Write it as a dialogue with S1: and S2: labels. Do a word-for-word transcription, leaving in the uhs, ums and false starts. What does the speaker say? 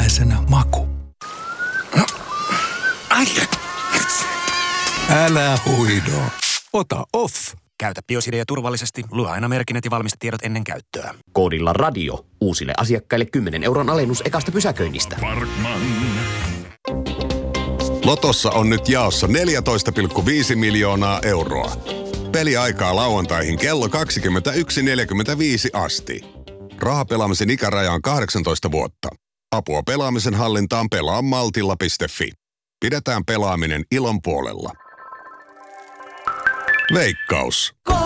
S1: eläkeläisenä maku.
S2: Ai.
S1: Älä huido. Ota off.
S2: Käytä Biosidea turvallisesti. Lue aina merkinnät ja valmistetiedot ennen käyttöä.
S3: Koodilla radio. Uusille asiakkaille kymmenen euron alennus ekasta pysäköinnistä.
S4: Parkman.
S5: Lotossa on nyt jaossa neljätoista pilkku viisi miljoonaa euroa. Peliaikaa lauantaihin kello kaksikymmentäyksi neljäkymmentäviisi asti. Rahapelaamisen ikäraja on kahdeksantoista vuotta. Apua pelaamisen hallintaan pelaa maltilla piste fi. Pidetään pelaaminen ilon puolella. Veikkaus.